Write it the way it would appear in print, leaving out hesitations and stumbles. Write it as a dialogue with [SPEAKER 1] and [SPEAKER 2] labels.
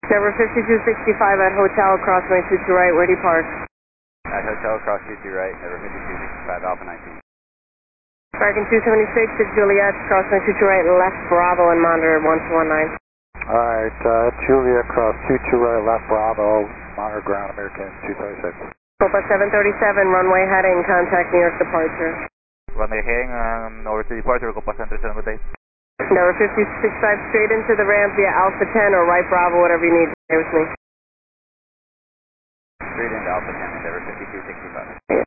[SPEAKER 1] Number 5265 at Hotel, crossway 22 right, where do you park?
[SPEAKER 2] At Hotel, cross 22 right, number 5265, Alpha 19.
[SPEAKER 1] Parking 276 at Juliet, crossway 22 right, left Bravo and monitor 1219.
[SPEAKER 3] Alright, Juliet, cross 22 right, left Bravo, monitor ground, American 236.
[SPEAKER 1] Copa 737, runway heading, contact New York departure.
[SPEAKER 2] Runway heading over to departure, Copa 737, good day.
[SPEAKER 1] Number 5265, straight into the ramp via Alpha 10 or right Bravo, whatever you need. Stay with me.
[SPEAKER 2] Straight into Alpha 10, endeavor 5265.
[SPEAKER 1] Yeah.